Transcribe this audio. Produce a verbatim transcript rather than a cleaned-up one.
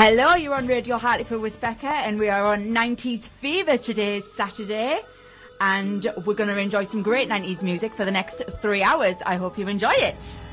Hello, you're on Radio Hartlepool with Becca, and we are on nineties Fever today, Saturday, and we're going to enjoy some great nineties music for the next three hours. I hope you enjoy it.